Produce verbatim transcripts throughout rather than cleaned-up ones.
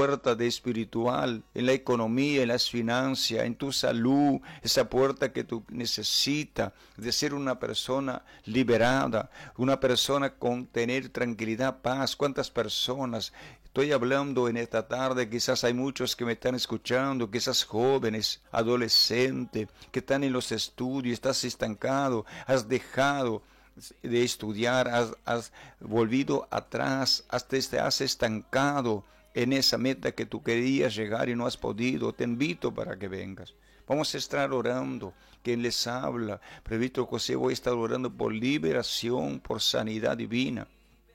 puerta de espiritual, en la economía, en las finanzas, en tu salud, esa puerta que tú necesitas de ser una persona liberada, una persona con tener tranquilidad, paz. ¿Cuántas personas estoy hablando en esta tarde? Quizás hay muchos que me están escuchando, quizás jóvenes, adolescentes, que están en los estudios, estás estancado, has dejado de estudiar, has, has volvido atrás, hasta te has estancado en esa meta que tú querías llegar y no has podido. Te invito para que vengas. Vamos a estar orando. Quien les habla, Presbítero José, voy a estar orando por liberación, por sanidad divina.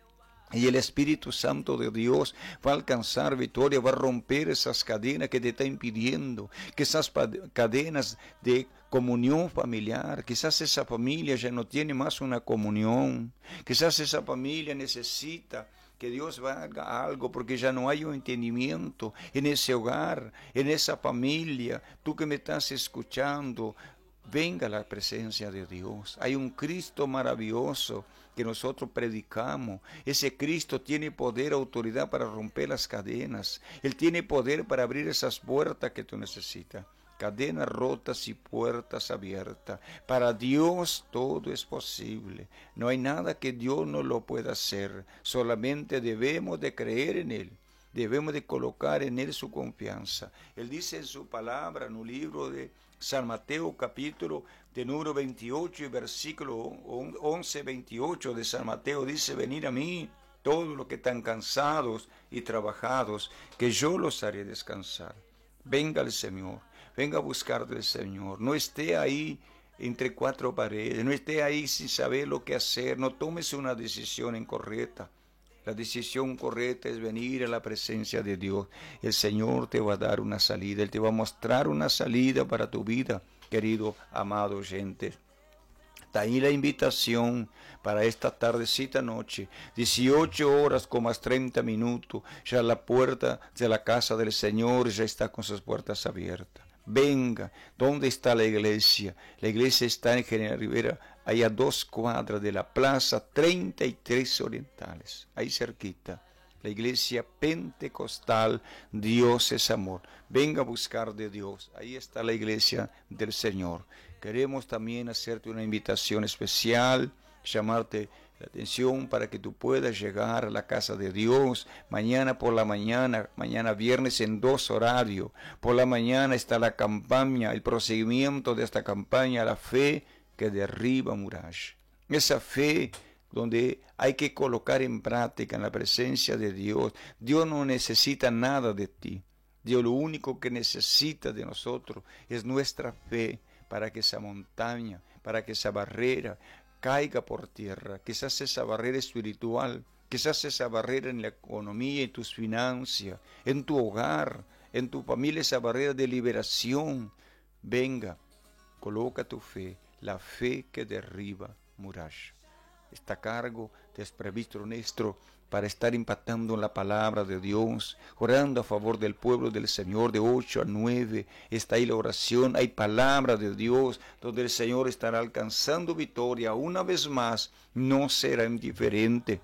Y el Espíritu Santo de Dios va a alcanzar victoria, va a romper esas cadenas que te están impidiendo, que esas cadenas de comunión familiar. Quizás esa familia ya no tiene más una comunión, quizás esa familia necesita que Dios haga algo porque ya no hay un entendimiento en ese hogar, en esa familia. Tú que me estás escuchando, venga a la presencia de Dios. Hay un Cristo maravilloso que nosotros predicamos. Ese Cristo tiene poder, autoridad para romper las cadenas. Él tiene poder para abrir esas puertas que tú necesitas. Cadenas rotas y puertas abiertas. Para Dios todo es posible. No hay nada que Dios no lo pueda hacer. Solamente debemos de creer en Él. Debemos de colocar en Él su confianza. Él dice en su palabra, en un libro de San Mateo, capítulo de número veintiocho y versículo once, veintiocho de San Mateo, dice: venid a mí, todos los que están cansados y trabajados, que yo los haré descansar. Venga al Señor, venga a buscar del Señor. No esté ahí entre cuatro paredes, no esté ahí sin saber lo que hacer, no tomes una decisión incorrecta. La decisión correcta es venir a la presencia de Dios. El Señor te va a dar una salida, Él te va a mostrar una salida para tu vida, querido, amado oyente. Está ahí la invitación para esta tardecita noche, dieciocho horas con más treinta minutos, ya la puerta de la casa del Señor ya está con sus puertas abiertas. Venga, ¿dónde está la iglesia? La iglesia está en General Rivera, ahí a dos cuadras de la plaza treinta y tres Orientales, ahí cerquita. La iglesia pentecostal, Dios es amor. Venga a buscar de Dios, ahí está la iglesia del Señor. Queremos también hacerte una invitación especial, llamarte la atención para que tú puedas llegar a la casa de Dios mañana por la mañana, mañana viernes en dos horarios. Por la mañana está la campaña, el procedimiento de esta campaña, la fe que derriba murallas. Esa fe donde hay que colocar en práctica en la presencia de Dios. Dios no necesita nada de ti. Dios lo único que necesita de nosotros es nuestra fe para que esa montaña, para que esa barrera caiga por tierra. Quizás esa barrera espiritual, quizás esa barrera en la economía, en tus finanzas, en tu hogar, en tu familia, esa barrera de liberación. Venga, coloca tu fe, la fe que derriba murallas. Está a cargo de Presbítero Néstor para estar impactando en la palabra de Dios, orando a favor del pueblo del Señor de ocho a nueve. Está ahí la oración, hay palabra de Dios, donde el Señor estará alcanzando victoria. Una vez más, no será indiferente.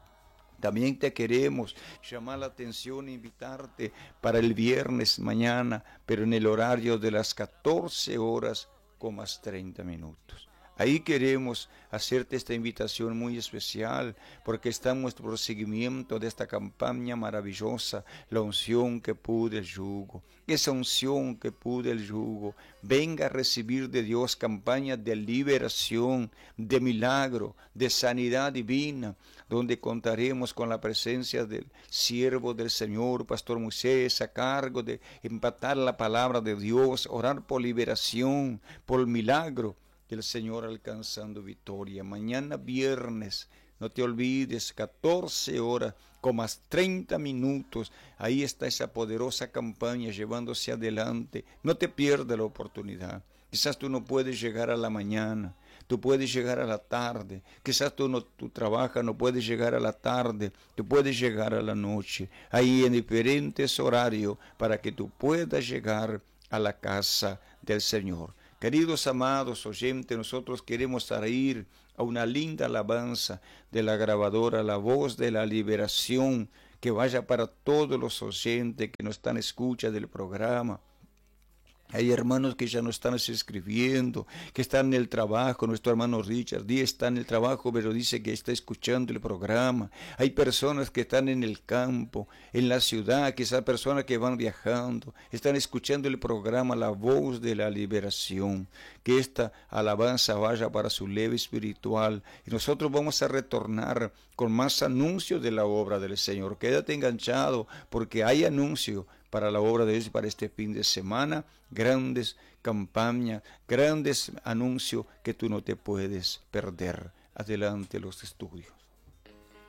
También te queremos llamar la atención e invitarte para el viernes mañana, pero en el horario de las catorce horas con más treinta minutos. Ahí queremos hacerte esta invitación muy especial porque está en nuestro seguimiento de esta campaña maravillosa, la unción que pude el yugo. Esa unción que pude el yugo, venga a recibir de Dios campaña de liberación, de milagro, de sanidad divina, donde contaremos con la presencia del siervo del Señor, Pastor Moisés, a cargo de empatar la palabra de Dios, orar por liberación, por milagro. El Señor alcanzando victoria. Mañana viernes, no te olvides, catorce horas con más treinta minutos. Ahí está esa poderosa campaña llevándose adelante. No te pierdas la oportunidad. Quizás tú no puedes llegar a la mañana, tú puedes llegar a la tarde. Quizás tú no tú trabajas, no puedes llegar a la tarde, tú puedes llegar a la noche. Ahí en diferentes horarios para que tú puedas llegar a la casa del Señor. Queridos amados oyentes, nosotros queremos ir a una linda alabanza de la grabadora La Voz de la Liberación, que vaya para todos los oyentes que nos están escuchando del programa. Hay hermanos que ya no están escribiendo, que están en el trabajo. Nuestro hermano Richard Díaz está en el trabajo, pero dice que está escuchando el programa. Hay personas que están en el campo, en la ciudad, quizás personas que van viajando, están escuchando el programa La Voz de la Liberación. Que esta alabanza vaya para su leve espiritual. Y nosotros vamos a retornar con más anuncios de la obra del Señor. Quédate enganchado porque hay anuncio para la obra de Dios y para este fin de semana. Grandes campañas, grandes anuncios que tú no te puedes perder. Adelante los estudios.